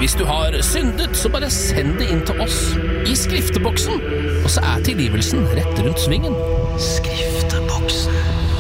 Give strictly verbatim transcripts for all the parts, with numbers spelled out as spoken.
Hvis du har syndet, så bare send det inn til oss i skrifteboksen. Og så er tilgivelsen rett rundt svingen. Skrifteboksen.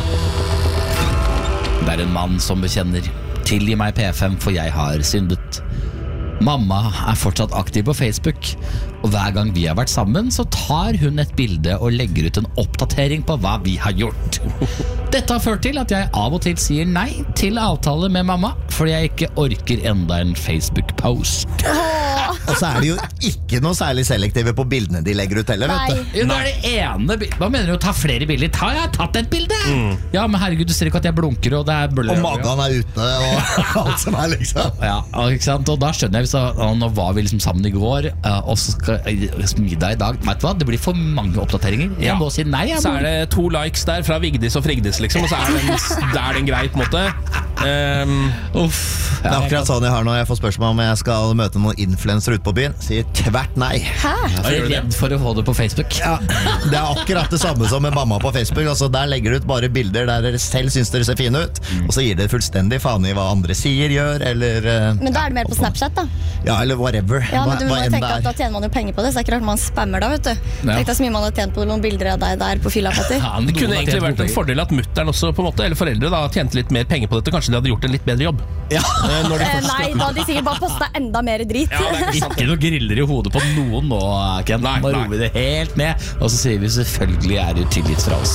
Det er en mann som bekjenner: tilgi meg P fem, for jeg har syndet. Mamma er fortsatt aktiv på Facebook, og hver gang vi har vært sammen, så tar hun et bilde og legger ut en oppdatering på hva vi har gjort. Dette har ført til at jeg av og til sier nei til avtale med mamma, fordi jeg ikke orker enda en Facebook-post. Og så er de jo ikke noe særlig selektive på bildene de legger ut heller, vet du. Jo, det er det ene bil- Hva mener du å ta flere bilder? Ta, jeg har tatt et bilde! Mm. Ja, men herregud, du ser ikke at jeg blunker, og det er blø. Og magen er ute, og alt som er liksom. Ja, ikke sant? Og da skjønner jeg hvis da, nå var vi liksom sammen i går, og så skal jeg middag i dag. Vet du hva? Det blir for mange oppdateringer. Jeg Ja. må si nei. Jeg Så må. er det to likes der fra Vigdis og Frigdis, liksom. Og så er den, det er den grei, på en måte. Um, Uff. Det er akkurat sånn jeg har når jeg får spørsmål om jeg skal møte noen influencer ute på byen. Sier tvert nei. Jeg er redd for å få det på Facebook. Ja, det er akkurat det samme som med mamma på Facebook. Altså, der legger du ut bare bilder der dere selv synes dere ser fine ut, og så gir dere fullstendig faen i hva andre sier, gjør, eller uh, Men da er det mer på Snapchat, da. ja, eller whatever. Ja, men du må hva, hva enn tenke det at Da er. tjener man jo penger på det, så det er ikke rart man spammer da, vet du. Ja. Tenk deg så mye man har tjent på noen bilder av deg der på fylla, Petter. Ja, det kunne noen har egentlig tjent vært en penger. fordel at mutteren også, på en måte, eller foreldre, da tjente litt mer penger på dette. Kanskje de hadde gjort en litt bedre jobb. Ja. Eh, når de Eh, først- nei, da hadde de sikkert bare postet enda mer drit. Ja, det er ikke sant. Ikke noe griller i hodet på noen nå, Ken. Nei, Nå nei. roer vi det helt ned, og så sier vi selvfølgelig er det tilgitt fra oss.